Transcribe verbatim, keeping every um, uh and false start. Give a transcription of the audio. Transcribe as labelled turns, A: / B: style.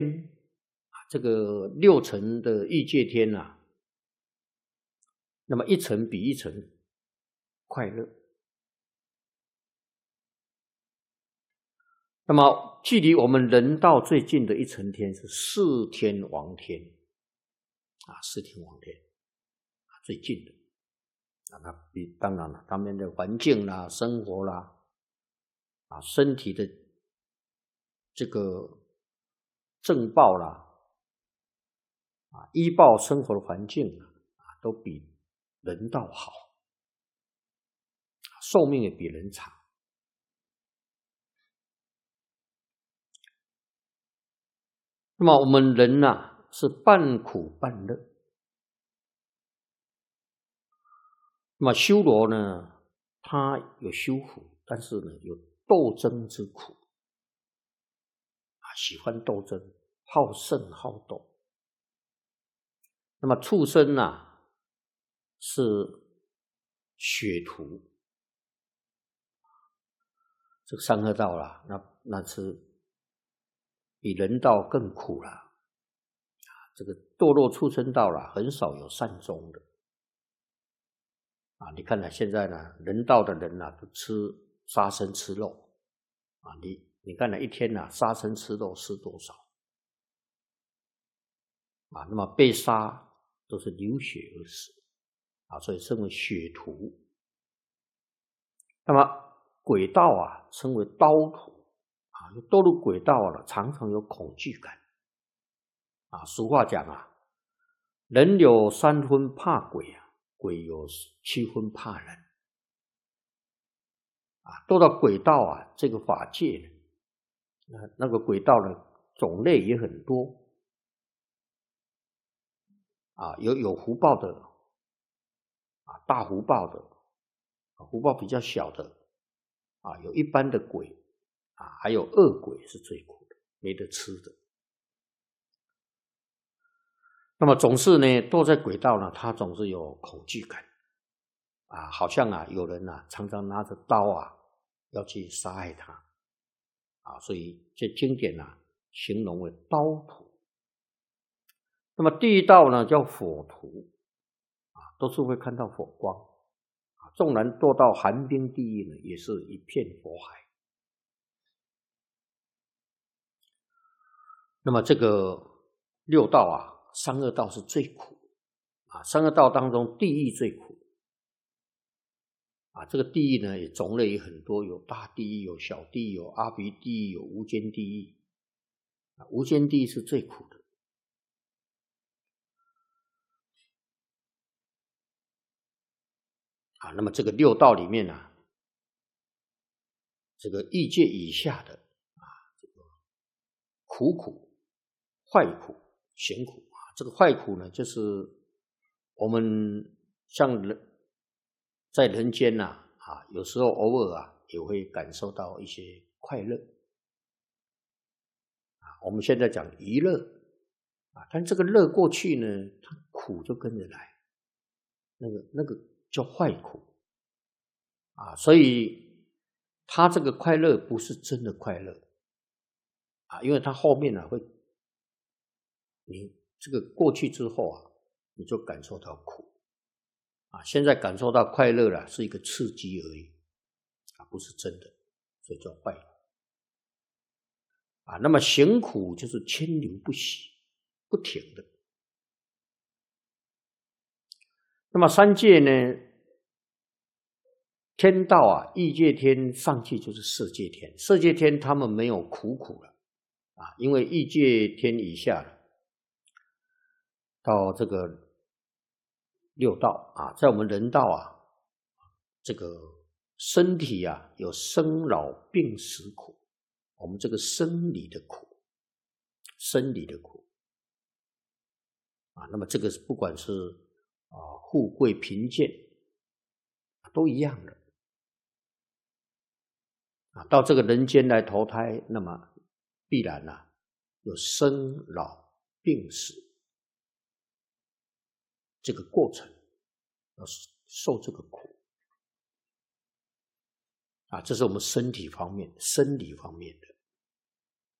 A: 这个六层的欲界天啊，那么一层比一层快乐。那么距离我们人道最近的一层天是四天王天啊，四天王天啊，最近的啊，那比当然了，他们的环境啦、生活啦啊、身体的这个正报啦啊、医报生活的环境啊，都比人道好，寿命也比人长。那么我们人呢、啊，是半苦半乐。那么修罗呢，他有修苦，但是呢有斗争之苦啊，喜欢斗争，好胜好斗。那么畜生啊，是血屠，这个三恶道啦，那那是比人道更苦了。这个堕落畜生道啦，很少有善终的。啊，你看呢，现在呢，人道的人啊，都吃杀生吃肉啊，你你看呢，一天呢、啊，杀生吃肉吃多少啊？那么被杀都是流血而死啊，所以称为血屠。那么鬼道啊，称为刀屠啊，堕入鬼道了，常常有恐惧感啊。俗话讲啊，人有三分怕鬼啊，鬼有七分怕人。啊，堕到鬼道啊，这个法界呢，那那个鬼道的种类也很多啊，有有福报的啊，大福报的，福报比较小的啊，有一般的鬼啊，还有恶鬼是最苦的，没得吃的。那么总是呢，堕在鬼道呢，他总是有恐惧感啊，好像啊，有人啊，常常拿着刀啊，要去杀害他啊，所以这经典啊，形容为刀屠。那么地狱道呢，叫火屠啊，都是会看到火光啊。纵然堕到寒冰地狱呢，也是一片火海。那么这个六道啊，三恶道是最苦啊，三恶道当中地狱最苦啊。这个地狱呢，也种类也很多，有大地狱，有小地狱，有阿鼻地狱，有无间地狱啊。无间地狱是最苦的。啊，那么这个六道里面呢、啊，这个欲界以下的啊，这个苦苦、坏苦、咸苦啊，这个坏苦呢，就是我们像人在人间呐 啊, 啊，有时候偶尔啊也会感受到一些快乐啊。我们现在讲娱乐啊，但这个乐过去呢，它苦就跟着来，那个那个叫坏苦啊，所以。他这个快乐不是真的快乐啊，因为他后面呢、啊、会，你这个过去之后啊，你就感受到苦啊。现在感受到快乐了，是一个刺激而已啊，不是真的，所以叫坏啊。那么行苦就是牵流不息，不停的。那么三界呢？天道啊，欲界天上去就是色界天，色界天他们没有苦苦了啊，因为欲界天以下到这个六道啊，在我们人道啊，这个身体啊有生老病死苦，我们这个生理的苦，生理的苦啊，那么这个不管是啊富贵贫贱都一样的。啊，到这个人间来投胎，那么必然啊有生老病死这个过程，要受这个苦啊，这是我们身体方面、生理方面的。